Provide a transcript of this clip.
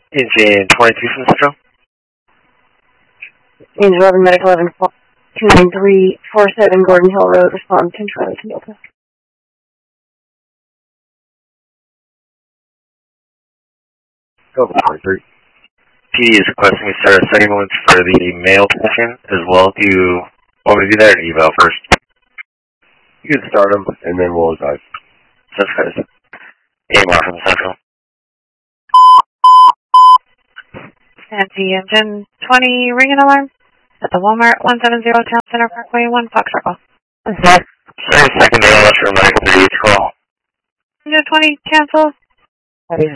Engine 22 from Central. Engine 11, Medic 11, 29347 Gordon Hill Road, respond 10 Charlie to Delta. Delta 23. PD is requesting we start a second one for the mail position as well. Do you want me to do that or eval first? You can start them and then we'll advise. Sounds good. AMR from Central. Nancy, Engine 20, ring an alarm at the Walmart 170 Town Center Parkway 1 Fox Circle. Okay. Sorry, second day rush for Medical 38 call. Engine 20, cancel.